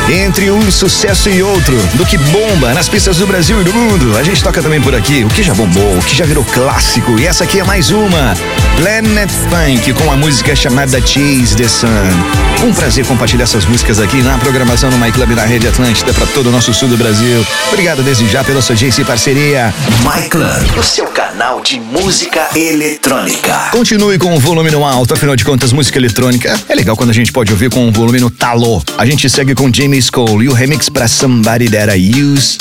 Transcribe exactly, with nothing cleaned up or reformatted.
Entre um sucesso e outro, do que bomba nas pistas do Brasil e do mundo, a gente toca também por aqui o que já bombou, o que já virou clássico. E essa aqui é mais uma, Planet Funk, com a música chamada Chase the Sun. Um prazer compartilhar essas músicas aqui na programação do My Club da Rede Atlântida para todo o nosso sul do Brasil. Obrigado desde já pela sua audiência e parceria. My Club, o seu canal de música eletrônica. Continue com o volume no alto, afinal de contas, música eletrônica é legal quando a gente pode ouvir com o volume no talo. A gente segue com James Cole e o remix pra Somebody That I Used